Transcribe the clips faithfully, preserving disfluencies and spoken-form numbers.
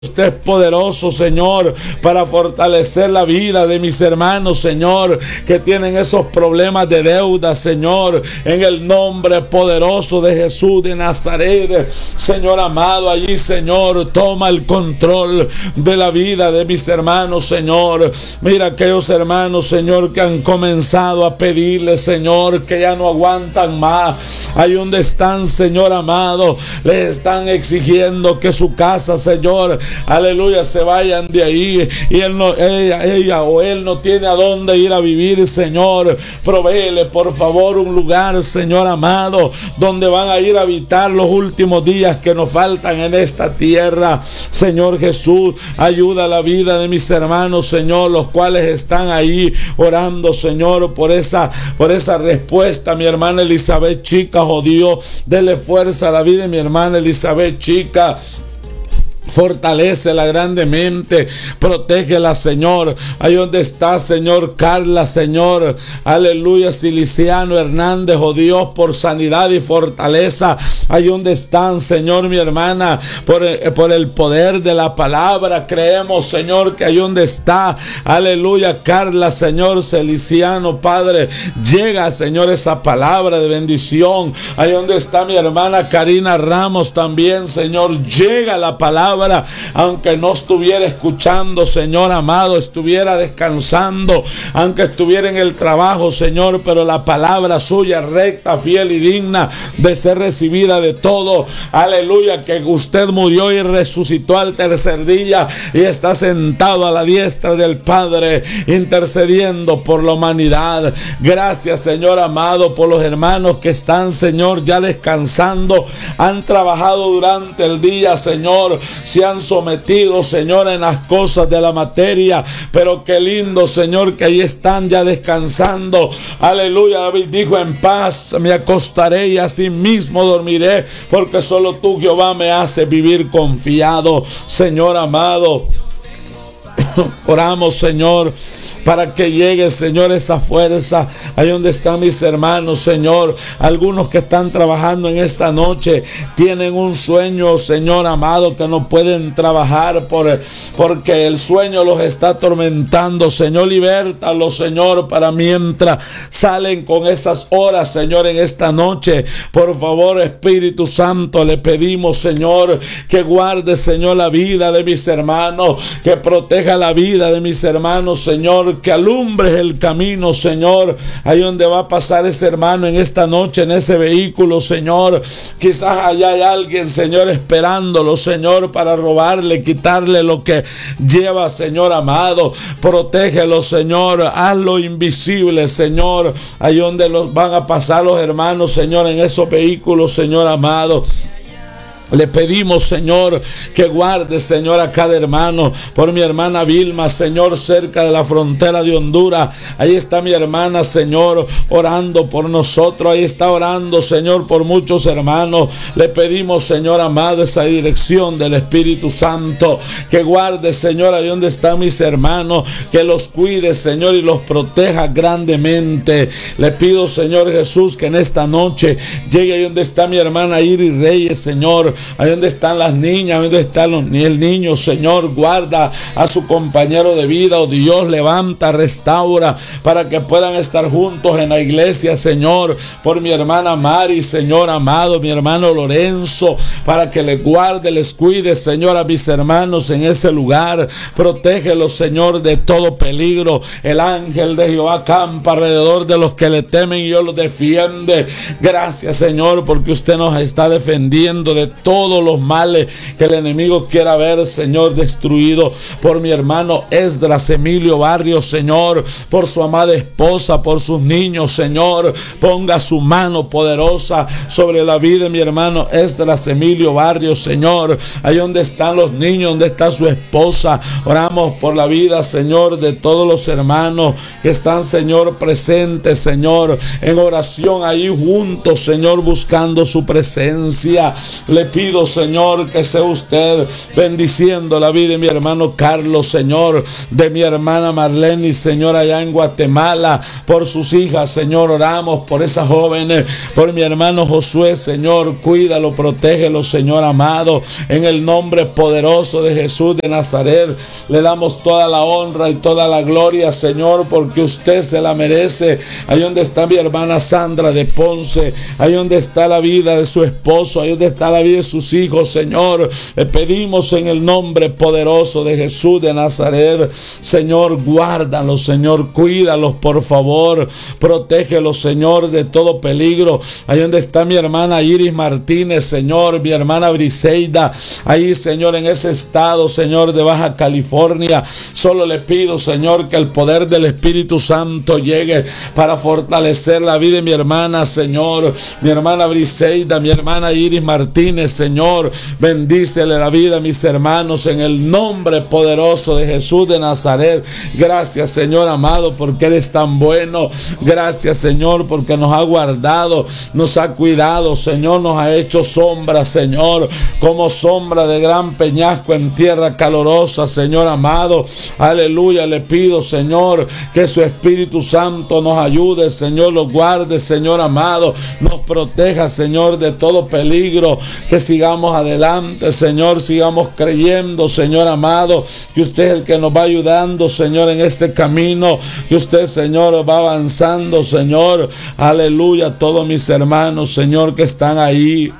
Usted es poderoso, Señor, para fortalecer la vida de mis hermanos, Señor, que tienen esos problemas de deuda, Señor, en el nombre poderoso de Jesús de Nazaret. Señor amado, allí, Señor, toma el control de la vida de mis hermanos, Señor. Mira aquellos hermanos, Señor, que han comenzado a pedirle, Señor, que ya no aguantan más. Ahí donde están, Señor amado, les están exigiendo que su casa, Señor, aleluya, se vayan de ahí, y él no, ella, ella o él no tiene a dónde ir a vivir, Señor. Provéele, por favor, un lugar, Señor amado, donde van a ir a habitar los últimos días que nos faltan en esta tierra. Señor Jesús, ayuda a la vida de mis hermanos, Señor, los cuales están ahí orando, Señor, por esa, por esa respuesta. Mi hermana Elizabeth Chica, oh Dios, dele fuerza a la vida de mi hermana Elizabeth Chica. Fortalécela grandemente, protégela, Señor. Ahí donde está, Señor, Carla, Señor, aleluya, Siliciano Hernández, oh Dios, por sanidad y fortaleza. Ahí donde están, Señor, mi hermana, por, por el poder de la palabra, creemos, Señor, que ahí donde está, aleluya, Carla, Señor, Siliciano, Padre, llega, Señor, esa palabra de bendición. Ahí donde está mi hermana Karina Ramos también, Señor, llega la palabra. Aunque no estuviera escuchando, Señor amado, estuviera descansando, aunque estuviera en el trabajo, Señor, pero la palabra suya recta, fiel y digna de ser recibida de todo. Aleluya, que usted murió y resucitó al tercer día y está sentado a la diestra del Padre, intercediendo por la humanidad. Gracias, Señor amado, por los hermanos que están, Señor, ya descansando, han trabajado durante el día, Señor, se han sometido, Señor, en las cosas de la materia, pero qué lindo, Señor, que ahí están ya descansando. Aleluya, David dijo: en paz me acostaré y así mismo dormiré, porque solo tú, Jehová, me haces vivir confiado. Señor amado, oramos, Señor, para que llegue, Señor, esa fuerza ahí donde están mis hermanos, Señor. Algunos que están trabajando en esta noche tienen un sueño, Señor amado, que no pueden trabajar por, porque el sueño los está atormentando. Señor, libértalos, Señor, para mientras salen con esas horas, Señor, en esta noche. Por favor, Espíritu Santo, le pedimos, Señor, que guarde, Señor, la vida de mis hermanos, que proteja la vida de mis hermanos, Señor, que alumbres el camino, Señor, ahí donde va a pasar ese hermano en esta noche, en ese vehículo, Señor. Quizás allá hay alguien, Señor, esperándolo, Señor, para robarle, quitarle lo que lleva, Señor amado. Protégelo, Señor, hazlo invisible, Señor, ahí donde los van a pasar los hermanos, Señor, en esos vehículos, Señor amado. Le pedimos, Señor, que guarde, Señor, a cada hermano. Por mi hermana Vilma, Señor, cerca de la frontera de Honduras. Ahí está mi hermana, Señor, orando por nosotros. Ahí está orando, Señor, por muchos hermanos. Le pedimos, Señor amado, esa dirección del Espíritu Santo. Que guarde, Señor, ahí donde están mis hermanos. Que los cuide, Señor, y los proteja grandemente. Le pido, Señor Jesús, que en esta noche llegue ahí donde está mi hermana Iris Reyes, Señor. Ahí donde están las niñas, ahí donde está el niño, Señor, guarda a su compañero de vida, oh Dios, levanta, restaura, para que puedan estar juntos en la iglesia, Señor. Por mi hermana Mari, Señor amado, mi hermano Lorenzo, para que les guarde, les cuide, Señor, a mis hermanos en ese lugar. Protégelos, Señor, de todo peligro. El ángel de Jehová campa alrededor de los que le temen y Dios los defiende. Gracias, Señor, porque usted nos está defendiendo de todo todos los males que el enemigo quiera ver, Señor, destruido. Por mi hermano Esdras Emilio Barrios, Señor, por su amada esposa, por sus niños, Señor, ponga su mano poderosa sobre la vida de mi hermano Esdras Emilio Barrios, Señor. Ahí donde están los niños, donde está su esposa, oramos por la vida, Señor, de todos los hermanos que están, Señor, presentes, Señor, en oración ahí juntos, Señor, buscando su presencia. Le pido, Señor, que sea usted bendiciendo la vida de mi hermano Carlos, Señor, de mi hermana Marlene, Señor, allá en Guatemala, por sus hijas, Señor, oramos por esas jóvenes, por mi hermano Josué, Señor, cuídalo, protégelo, Señor amado, en el nombre poderoso de Jesús de Nazaret, le damos toda la honra y toda la gloria, Señor, porque usted se la merece. Ahí donde está mi hermana Sandra de Ponce, ahí donde está la vida de su esposo, ahí donde está la vida de sus hijos, Señor, le pedimos en el nombre poderoso de Jesús de Nazaret, Señor, guárdalos, Señor, cuídalos, por favor, protégelos, Señor, de todo peligro. Ahí donde está mi hermana Iris Martínez, Señor, mi hermana Briseida, ahí, Señor, en ese estado, Señor, de Baja California, solo le pido, Señor, que el poder del Espíritu Santo llegue para fortalecer la vida de mi hermana, Señor, mi hermana Briseida, mi hermana Iris Martínez, Señor, bendícele la vida a mis hermanos en el nombre poderoso de Jesús de Nazaret. Gracias, Señor amado, porque eres tan bueno. Gracias, Señor, porque nos ha guardado, nos ha cuidado, Señor, nos ha hecho sombra, Señor, como sombra de gran peñasco en tierra calorosa, Señor amado. Aleluya, le pido, Señor, que su Espíritu Santo nos ayude, Señor, los guarde, Señor amado, nos proteja, Señor, de todo peligro, que sigamos adelante, Señor, sigamos creyendo, Señor amado, que usted es el que nos va ayudando, Señor, en este camino, que usted, Señor, va avanzando, Señor, aleluya, todos mis hermanos, Señor, que están ahí,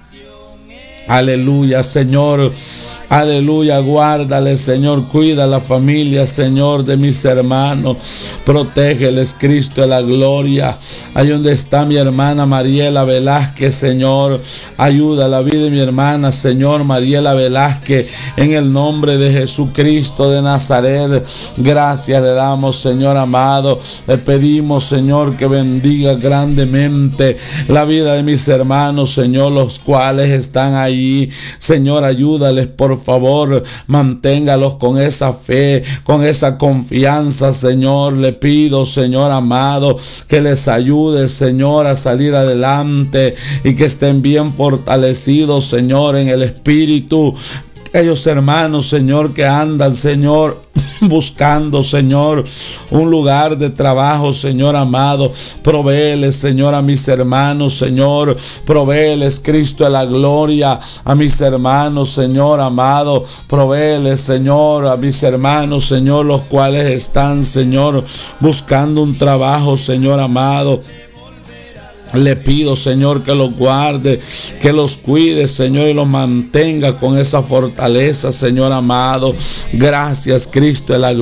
aleluya, Señor, aleluya, guárdale, Señor, cuida la familia, Señor, de mis hermanos, protégeles, Cristo de la gloria. Ahí donde está mi hermana Mariela Velázquez, Señor, ayuda a la vida de mi hermana, Señor, Mariela Velázquez, en el nombre de Jesucristo de Nazaret. Gracias le damos, Señor amado, le pedimos, Señor, que bendiga grandemente la vida de mis hermanos, Señor, los cuales están ahí, Señor, ayúdales, por favor, manténgalos con esa fe, con esa confianza, Señor. Le pido, Señor amado, que les ayude, Señor, a salir adelante y que estén bien fortalecidos, Señor, en el espíritu. Aquellos hermanos, Señor, que andan, Señor, buscando, Señor, un lugar de trabajo, Señor amado, provéeles, Señor, a mis hermanos, Señor, provéeles, Cristo de la gloria, a mis hermanos, Señor amado, provéeles, Señor, a mis hermanos, Señor, los cuales están, Señor, buscando un trabajo, Señor amado. Le pido, Señor, que los guarde, que los cuide, Señor, y los mantenga con esa fortaleza, Señor amado. Gracias, Cristo de la gloria.